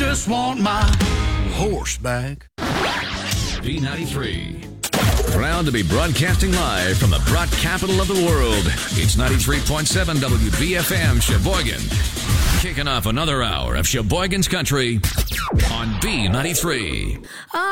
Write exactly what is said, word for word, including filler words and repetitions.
just want my horse back. B ninety-three. Proud to be broadcasting live from the broad capital of the world. It's ninety-three point seven W B F M Sheboygan. Kicking off another hour of Sheboygan's Country on B ninety-three.